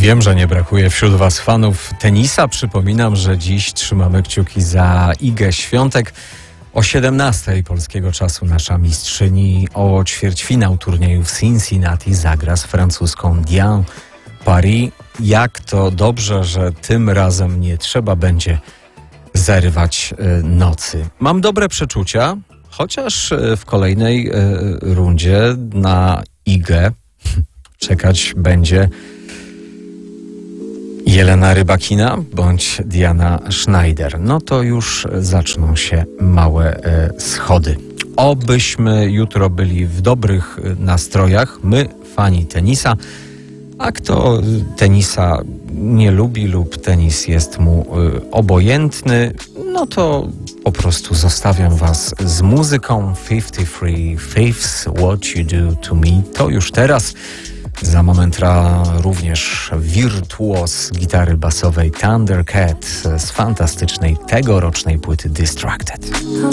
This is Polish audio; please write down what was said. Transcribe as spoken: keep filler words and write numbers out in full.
Wiem, że nie brakuje wśród Was fanów tenisa. Przypominam, że dziś trzymamy kciuki za Igę Świątek. O siedemnastej polskiego czasu nasza mistrzyni o ćwierćfinał turnieju w Cincinnati zagra z francuską Diane Paris. Jak to dobrze, że tym razem nie trzeba będzie zarywać nocy. Mam dobre przeczucia, chociaż w kolejnej rundzie na Igę czekać będzie Jelena Rybakina bądź Diana Schneider. No to już zaczną się małe e, schody. Obyśmy jutro byli w dobrych nastrojach, my, fani tenisa, a kto tenisa nie lubi lub tenis jest mu e, obojętny, no to po prostu zostawiam Was z muzyką pięćdziesiąt trzy Fifths What You Do To Me. To już teraz. Za moment tra również wirtuos gitary basowej Thundercat z fantastycznej tegorocznej płyty Distracted.